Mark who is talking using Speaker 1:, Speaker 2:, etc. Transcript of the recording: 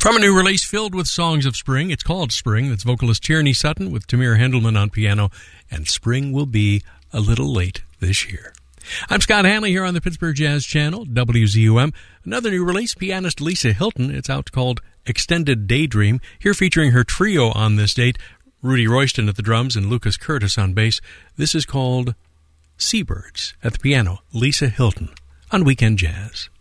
Speaker 1: From a new release filled with songs of spring, it's called Spring. That's vocalist Tierney Sutton with Tamir Hendelman on piano, and spring will be a little late this year. I'm Scott Hanley here on the Pittsburgh Jazz Channel, WZUM. Another new release, pianist Lisa Hilton. It's out called Extended Daydream. Here featuring her trio on this date, Rudy Royston at the drums and Lucas Curtis on bass. This is called Seabirds. At the piano, Lisa Hilton on Weekend Jazz.